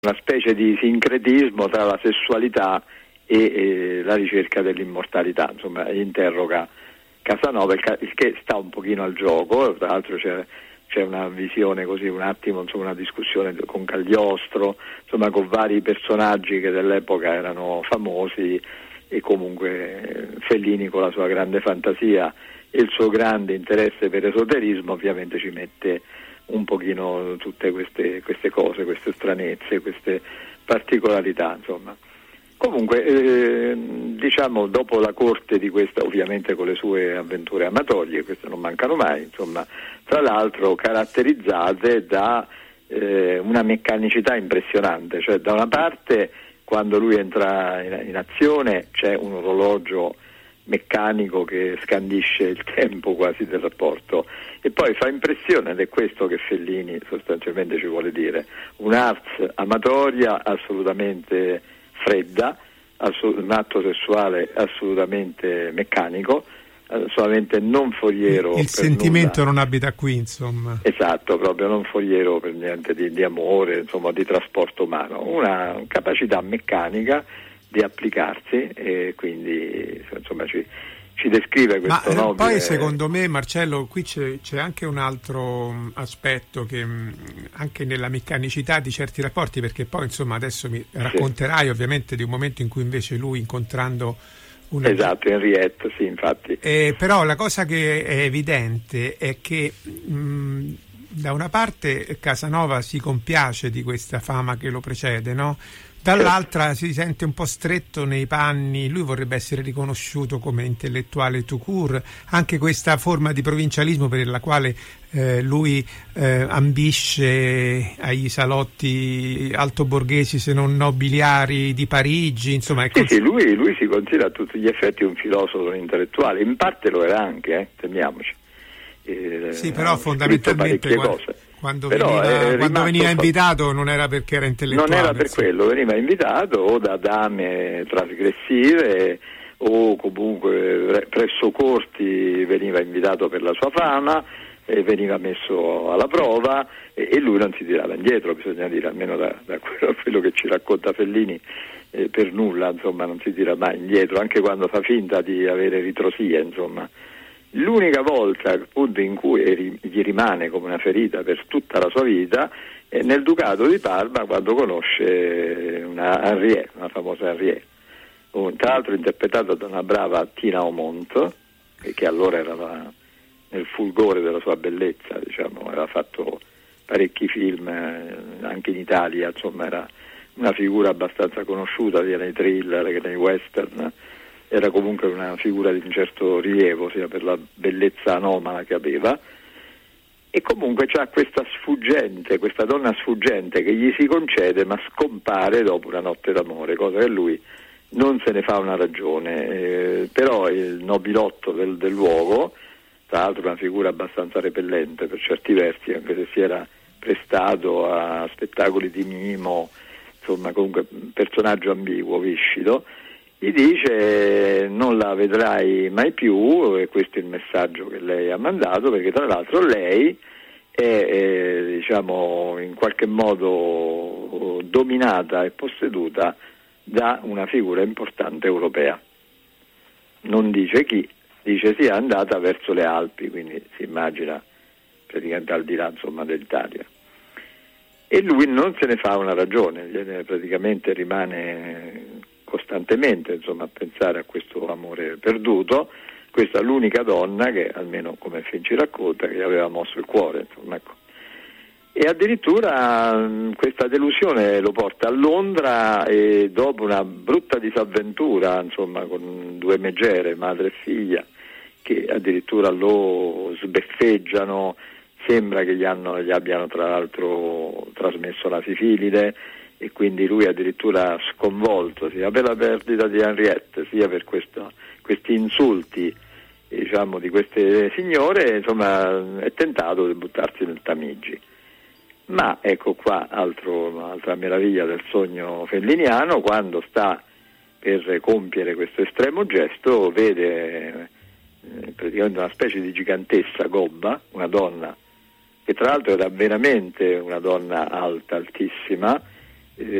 una specie di sincretismo tra la sessualità e la ricerca dell'immortalità, insomma interroga Casanova, il che sta un pochino al gioco. Tra l'altro c'è una visione così, un attimo, insomma, una discussione con Cagliostro, insomma con vari personaggi che dell'epoca erano famosi, e comunque Fellini con la sua grande fantasia e il suo grande interesse per esoterismo ovviamente ci mette un pochino tutte queste cose, queste stranezze, queste particolarità, insomma. Comunque diciamo, dopo la corte di questa, ovviamente con le sue avventure amatorie, queste non mancano mai, insomma, tra l'altro caratterizzate da una meccanicità impressionante, cioè da una parte quando lui entra in azione c'è un orologio meccanico che scandisce il tempo quasi del rapporto, e poi fa impressione, ed è questo che Fellini sostanzialmente ci vuole dire, un'ars amatoria assolutamente fredda, un atto sessuale assolutamente meccanico, solamente non foriero. Il sentimento nulla. Non abita qui, insomma. Esatto, proprio non foriero per niente di amore, insomma, di trasporto umano, una capacità meccanica di applicarsi, e quindi insomma ci descrive questo nobile. Poi secondo me, Marcello, qui c'è anche un altro aspetto che anche nella meccanicità di certi rapporti, perché poi insomma adesso mi racconterai ovviamente di un momento in cui invece lui, incontrando esatto, Henriette, sì, infatti. Però la cosa che è evidente è che da una parte Casanova si compiace di questa fama che lo precede, no? Dall'altra si sente un po' stretto nei panni, lui vorrebbe essere riconosciuto come intellettuale tout court, anche questa forma di provincialismo per la quale lui ambisce agli salotti altoborghesi se non nobiliari di Parigi, insomma. Sì, lui si considera a tutti gli effetti un filosofo, un intellettuale, in parte lo era anche, temiamoci. Sì, però fondamentalmente quando veniva invitato non era perché era intellettuale. Non era per quello, veniva invitato o da dame trasgressive o comunque presso corti veniva invitato per la sua fama e veniva messo alla prova, e lui non si tirava indietro, bisogna dire, almeno da quello che ci racconta Fellini, per nulla, insomma, non si tira mai indietro, anche quando fa finta di avere ritrosie, insomma. L'unica volta appunto in cui gli rimane come una ferita per tutta la sua vita è nel Ducato di Parma, quando conosce una Henriette, una famosa Henriette, tra l'altro interpretata da una brava Tina Aumont, che allora era nel fulgore della sua bellezza, diciamo, aveva fatto parecchi film anche in Italia, insomma era una figura abbastanza conosciuta sia nei thriller che nei western. Era comunque una figura di un certo rilievo, sia per la bellezza anomala che aveva, e comunque c'ha questa donna sfuggente che gli si concede ma scompare dopo una notte d'amore, cosa che lui non se ne fa una ragione, però il nobilotto del luogo, tra l'altro una figura abbastanza repellente per certi versi, anche se si era prestato a spettacoli di mimo, insomma comunque un personaggio ambiguo, viscido, gli dice non la vedrai mai più, e questo è il messaggio che lei ha mandato, perché tra l'altro lei è diciamo in qualche modo dominata e posseduta da una figura importante europea. Non dice chi, dice sia andata verso le Alpi, quindi si immagina praticamente al di là, insomma, dell'Italia. E lui non se ne fa una ragione, praticamente rimane costantemente, insomma, a pensare a questo amore perduto. Questa è l'unica donna che, almeno come fin ci racconta, che aveva mosso il cuore, insomma, ecco. E addirittura questa delusione lo porta a Londra, e dopo una brutta disavventura, insomma, con due megere, madre e figlia, che addirittura lo sbeffeggiano, sembra che gli abbiano tra l'altro trasmesso la sifilide, e quindi lui addirittura sconvolto sia per la perdita di Henriette sia per questi insulti, diciamo, di queste signore, insomma è tentato di buttarsi nel Tamigi. Ma ecco qua altra meraviglia del sogno felliniano: quando sta per compiere questo estremo gesto vede praticamente una specie di gigantessa gobba, una donna che tra l'altro era veramente una donna alta, altissima,